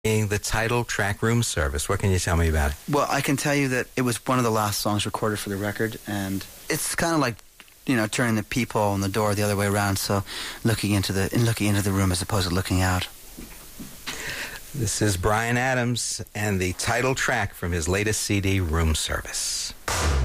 the title track, Room Service. What can you tell me about it? Well, I can tell you that it was one of the last songs recorded for the record, and it's kind of like, you know, turning the peephole and the door the other way around, so looking into the room as opposed to looking out. This is Bryan Adams and the title track from his latest CD, Room Service.